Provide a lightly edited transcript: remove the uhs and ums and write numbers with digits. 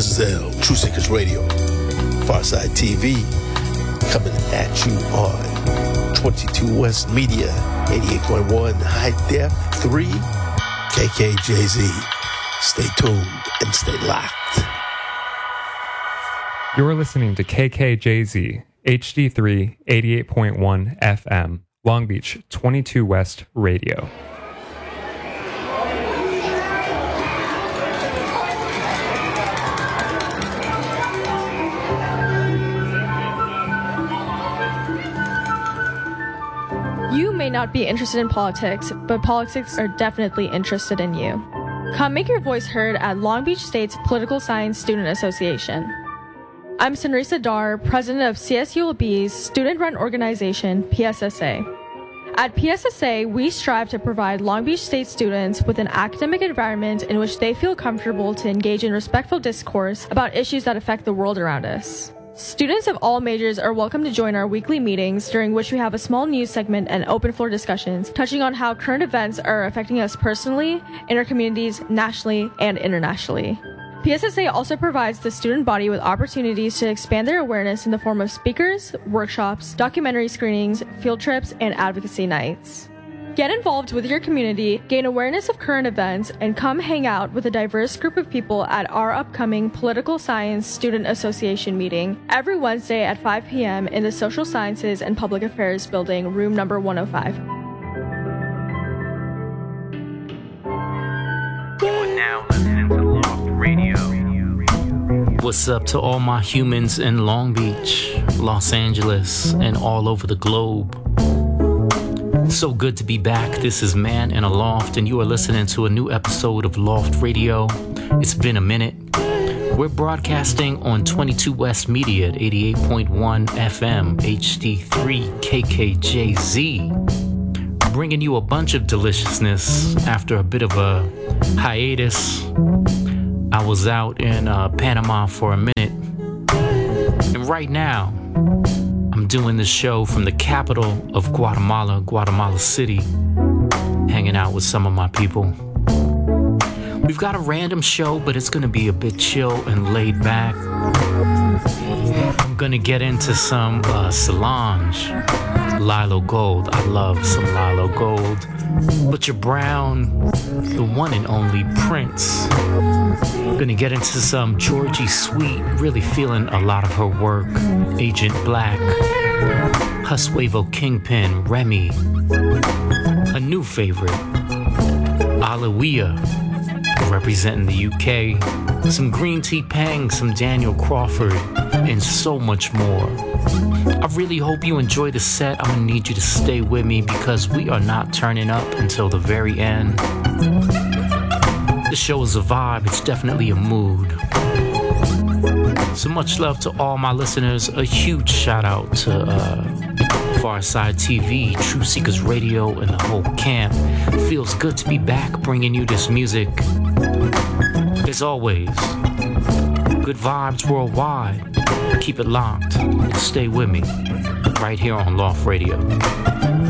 This is L, True Seekers Radio, Farside TV, coming at you on 22 West Media, 88.1 High Def 3, KKJZ. Stay tuned and stay locked. You're listening to KKJZ, HD3, 88.1 FM, Long Beach, 22 West Radio. You may not be interested in politics, but politics are definitely interested in you. Come make your voice heard at Long Beach State's Political Science Student Association. I'm Sunrisa Dar, president of CSULB's student-run organization, PSSA. At PSSA, we strive to provide Long Beach State students with an academic environment in which they feel comfortable to engage in respectful discourse about issues that affect the world around us. Students of all majors are welcome to join our weekly meetings, during which we have a small news segment and open floor discussions touching on how current events are affecting us personally, in our communities, nationally, and internationally. PSSA also provides the student body with opportunities to expand their awareness in the form of speakers, workshops, documentary screenings, field trips, and advocacy nights. Get involved with your community, gain awareness of current events, and come hang out with a diverse group of people at our upcoming Political Science Student Association meeting every Wednesday at 5 p.m. in the Social Sciences and Public Affairs Building, room number 105. You're now listening to Loft Radio. What's up to all my humans in Long Beach, Los Angeles, and all over the globe? So good to be back. This is Man in a Loft, and you are listening to a new episode of Loft Radio. It's been a minute. We're broadcasting on 22 West Media at 88.1 FM, HD3, KKJZ. Bringing you a bunch of deliciousness after a bit of a hiatus. I was out in Panama for a minute, and right now, I'm doing this show from the capital of Guatemala, Guatemala City, hanging out with some of my people. We've got a random show, but it's going to be a bit chill and laid back. I'm going to get into some Solange, Lilo Gold. I love some Lilo Gold. Butcher Brown, the one and only Prince. I'm going to get into some Georgie Sweet, really feeling a lot of her work. Agent Black, Huswavo Kingpin, Remy, a new favorite, Alawia, representing the UK, some Green Tea Pang, some Daniel Crawford, and so much more. I really hope you enjoy the set. I'm gonna need you to stay with me because we are not turning up until the very end. The show is a vibe, it's definitely a mood. So much love to all my listeners. A huge shout out to Farside TV, True Seekers Radio, and the whole camp. Feels good to be back bringing you this music. As always, good vibes worldwide. Keep it locked and stay with me right here on Loft Radio.